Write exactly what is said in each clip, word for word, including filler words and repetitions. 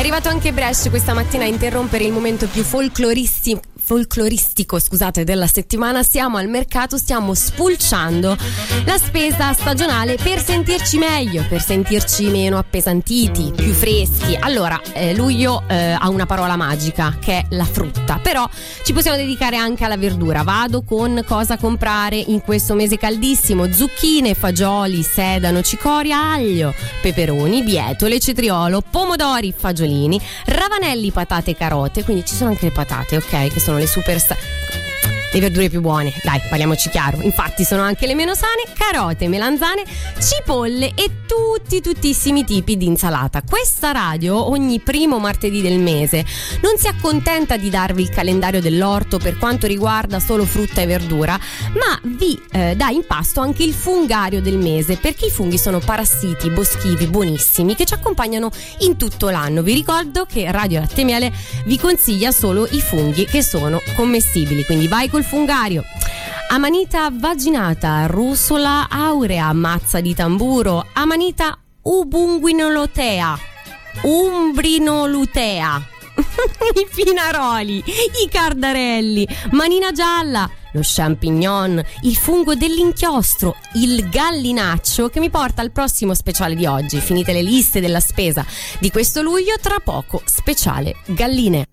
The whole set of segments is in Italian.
arrivato anche Brescia questa mattina a interrompere il momento più folcloristico folcloristico scusate della settimana. Siamo al mercato, stiamo spulciando la spesa stagionale per sentirci meglio, per sentirci meno appesantiti, più freschi. Allora eh, luglio eh, ha una parola magica che è la frutta, però ci possiamo dedicare anche alla verdura. Vado con cosa comprare in questo mese caldissimo: zucchine, fagioli, sedano, cicoria, aglio, peperoni, bietole, cetriolo, pomodori, fagiolini, ravanelli, patate e carote. Quindi ci sono anche le patate, ok, che sono le super sta- le verdure più buone, dai, parliamoci chiaro. Infatti sono anche le meno sane: carote, melanzane, cipolle e tutti tuttissimi tipi di insalata. Questa radio ogni primo martedì del mese non si accontenta di darvi il calendario dell'orto per quanto riguarda solo frutta e verdura, ma vi eh, dà in pasto anche il fungario del mese, perché i funghi sono parassiti boschivi buonissimi che ci accompagnano in tutto l'anno. Vi ricordo che Radio Latte e Miele vi consiglia solo i funghi che sono commestibili, quindi vai col fungario. Amanita vaginata, russola aurea, mazza di tamburo, amanita ubunguinolotea, umbrinolutea, i finaroli, i cardarelli, manina gialla, lo champignon, il fungo dell'inchiostro, il gallinaccio, che mi porta al prossimo speciale di oggi. Finite le liste della spesa di questo luglio, tra poco speciale galline.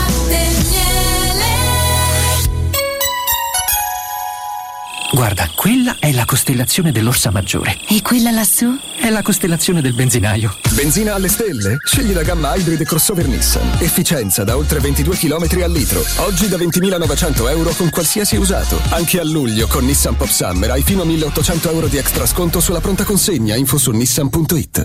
Guarda, quella è la costellazione dell'Orsa Maggiore. E quella lassù? È la costellazione del benzinaio. Benzina alle stelle? Scegli la gamma Hybrid crossover Nissan. Efficienza da oltre ventidue chilometri al litro. Oggi da ventimilanovecento euro con qualsiasi usato. Anche a luglio con Nissan Pop Summer hai fino a milleottocento euro di extra sconto sulla pronta consegna. Info su nissan punto it.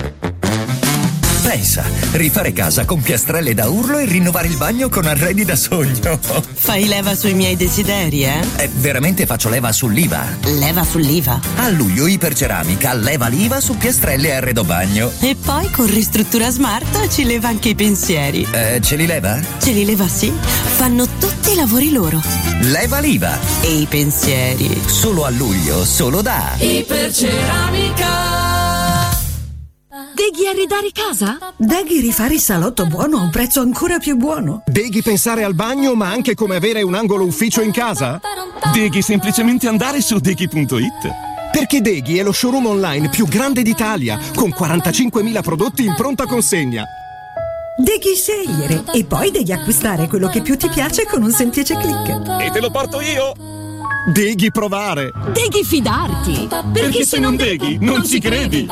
Pensa, rifare casa con piastrelle da urlo e rinnovare il bagno con arredi da sogno. Fai leva sui miei desideri, eh? Eh, veramente faccio leva sull'I V A. Leva sull'I V A? A luglio Iperceramica leva l'I V A su piastrelle e arredo bagno. E poi con Ristruttura Smart ci leva anche i pensieri. Eh, ce li leva? Ce li leva, sì. Fanno tutti i lavori loro. Leva l'I V A. E i pensieri. Solo a luglio, solo da Iperceramica. Deghi arredare casa? Deghi rifare il salotto buono a un prezzo ancora più buono? Deghi pensare al bagno ma anche come avere un angolo ufficio in casa? Deghi semplicemente andare su deghi punto it. Perché Deghi è lo showroom online più grande d'Italia, con quarantacinquemila prodotti in pronta consegna. Devi scegliere e poi devi acquistare quello che più ti piace con un semplice click. E te lo porto io! Deghi provare! Devi fidarti! Perché, Perché se non deghi, non, non ci credi!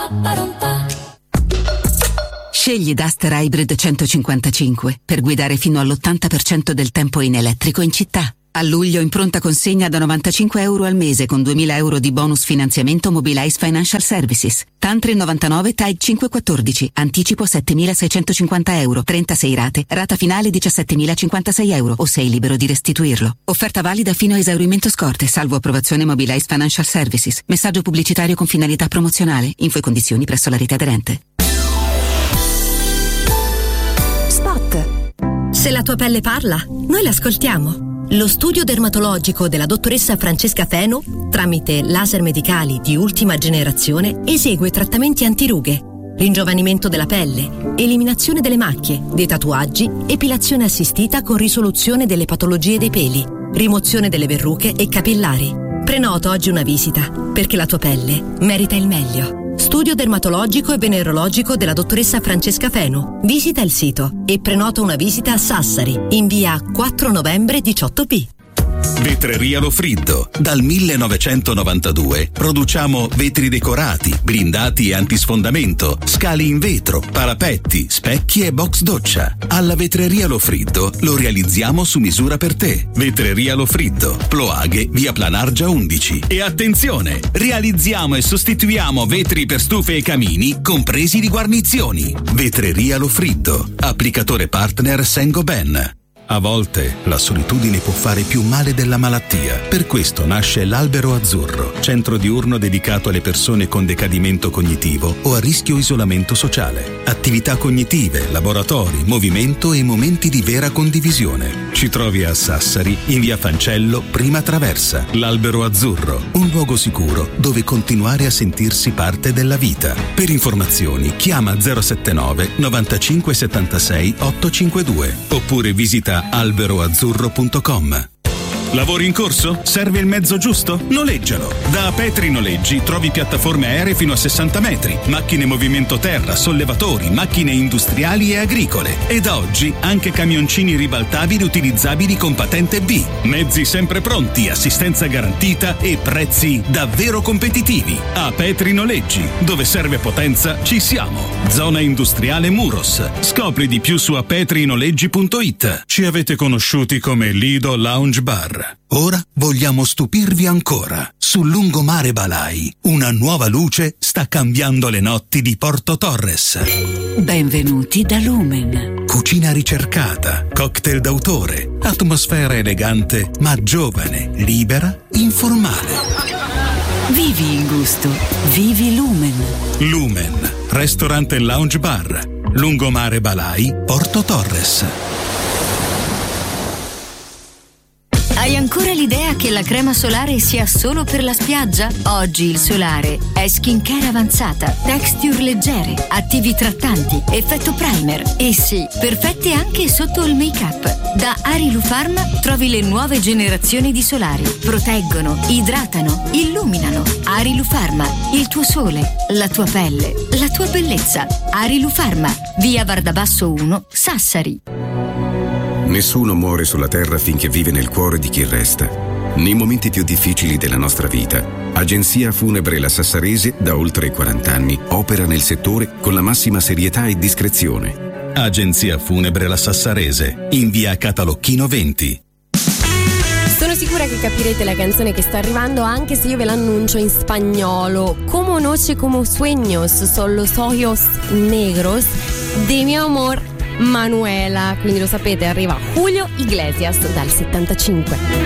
Scegli Duster Hybrid centocinquantacinque per guidare fino all'ottanta per cento del tempo in elettrico in città. A luglio in pronta consegna da novantacinque euro al mese con duemila euro di bonus finanziamento Mobilize Financial Services. T A N tre novantanove T A I cinquecentoquattordici. Anticipo settemilaseicentocinquanta euro. trentasei rate. Rata finale diciassettemilacinquantasei euro o sei libero di restituirlo. Offerta valida fino a esaurimento scorte, salvo approvazione Mobilize Financial Services. Messaggio pubblicitario con finalità promozionale. Info e condizioni presso la rete aderente. Spot. Se la tua pelle parla, noi l'ascoltiamo. Lo studio dermatologico della dottoressa Francesca Feno, tramite laser medicali di ultima generazione, esegue trattamenti antirughe, ringiovanimento della pelle, eliminazione delle macchie, dei tatuaggi, epilazione assistita con risoluzione delle patologie dei peli, rimozione delle verruche e capillari. Prenota oggi una visita, perché la tua pelle merita il meglio. Studio dermatologico e venerologico della dottoressa Francesca Feno. Visita il sito e prenota una visita a Sassari, in via quattro novembre diciotto B. Vetreria Lo Friddo. Dal millenovecentonovantadue produciamo vetri decorati, blindati e antisfondamento, scali in vetro, parapetti, specchi e box doccia. Alla Vetreria Lo Friddo lo realizziamo su misura per te. Vetreria Lo Friddo, Ploaghe, via Planargia undici. E attenzione, realizziamo e sostituiamo vetri per stufe e camini, compresi di guarnizioni. Vetreria Lo Friddo, applicatore partner Saint-Gobain. A volte la solitudine può fare più male della malattia. Per questo nasce l'Albero Azzurro, centro diurno dedicato alle persone con decadimento cognitivo o a rischio isolamento sociale. Attività cognitive, laboratori, movimento e momenti di vera condivisione. Ci trovi a Sassari, in via Fancello, prima traversa. L'Albero Azzurro, un luogo sicuro dove continuare a sentirsi parte della vita. Per informazioni chiama zero settantanove novantacinque settantasei ottocentocinquantadue oppure visita alberoazzurro punto com. Lavori in corso? Serve il mezzo giusto? Noleggialo! Da Petri Noleggi trovi piattaforme aeree fino a sessanta metri, macchine movimento terra, sollevatori, macchine industriali e agricole. E da oggi anche camioncini ribaltabili utilizzabili con patente B. Mezzi sempre pronti, assistenza garantita e prezzi davvero competitivi. A Petri Noleggi, dove serve potenza, ci siamo. Zona industriale Muros. Scopri di più su apetrinoleggi punto it. Ci avete conosciuti come Lido Lounge Bar. Ora vogliamo stupirvi ancora. Sul lungomare Balai, una nuova luce sta cambiando le notti di Porto Torres. Benvenuti da Lumen. Cucina ricercata, cocktail d'autore, atmosfera elegante ma giovane, libera, informale. Vivi il gusto, vivi Lumen. Lumen, ristorante e lounge bar, lungomare Balai, Porto Torres. Hai ancora l'idea che la crema solare sia solo per la spiaggia? Oggi il solare è skincare avanzata, texture leggere, attivi trattanti, effetto primer e sì, perfette anche sotto il make-up. Da Arilu Pharma trovi le nuove generazioni di solari. Proteggono, idratano, illuminano. Arilu Pharma, il tuo sole, la tua pelle, la tua bellezza. Arilu Pharma, via Vardabasso uno, Sassari. Nessuno muore sulla terra finché vive nel cuore di chi resta. Nei momenti più difficili della nostra vita, Agenzia Funebre La Sassarese, da oltre quaranta anni, opera nel settore con la massima serietà e discrezione. Agenzia Funebre La Sassarese, in via Catalocchino venti. Sono sicura che capirete la canzone che sta arrivando, anche se io ve l'annuncio in spagnolo. Como noche como sueños son los ojos negros de mi amor Manuela. Quindi lo sapete, arriva Julio Iglesias dal settantacinque.